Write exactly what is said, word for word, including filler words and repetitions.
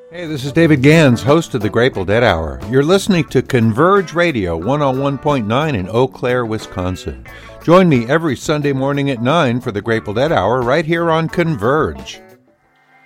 Hey, this is David Gans, host of the Grateful Dead Hour. You're listening to Converge Radio one oh one point nine in Eau Claire, Wisconsin. Join me every Sunday morning at nine for the Grateful Dead Hour right here on Converge.